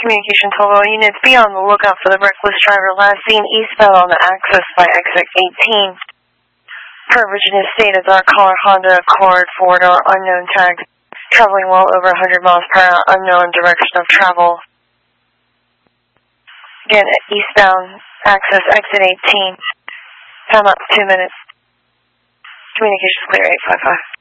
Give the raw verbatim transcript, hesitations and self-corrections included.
Communication total units, be on the lookout for the reckless driver last seen eastbound on the access by exit eighteen. Per Virginia State, a dark color Honda Accord four-door unknown tag, traveling well over one hundred miles per hour, unknown direction of travel. Again, eastbound access exit eighteen. Time up two minutes. Communications clear eight five five.